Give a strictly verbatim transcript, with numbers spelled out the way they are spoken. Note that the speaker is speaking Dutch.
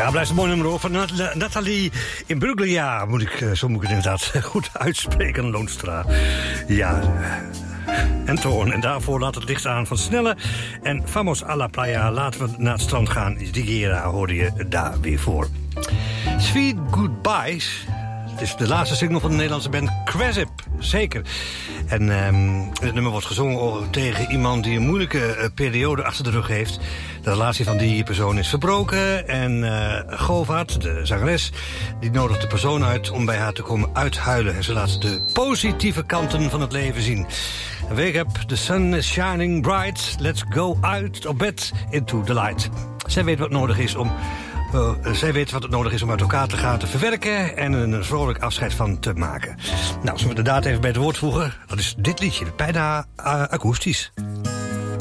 Ja, blijft een mooi nummer over. Nat- Nathalie Imbruglia, moet ik, zo moet ik het inderdaad goed uitspreken, Loonstra. Ja, en Toorn. En daarvoor laat het licht aan van Snelle. En Vamos a la Playa, laten we naar het strand gaan. Digera hoorde je daar weer voor. Sweet Goodbyes. Het is de laatste single van de Nederlandse band Cresip, zeker. En um, het nummer wordt gezongen tegen iemand die een moeilijke uh, periode achter de rug heeft. De relatie van die persoon is verbroken. En uh, Govaert, de zangeres, die nodigt de persoon uit om bij haar te komen uithuilen. En ze laat de positieve kanten van het leven zien. Wake up, the sun is shining bright. Let's go out of bed into the light. Zij weet wat nodig is om... Uh, zij weet wat het nodig is om uit elkaar te gaan te verwerken en een vrolijk afscheid van te maken. Nou, als we de daad even bij het woord voegen, dat is dit liedje, bijna uh, akoestisch.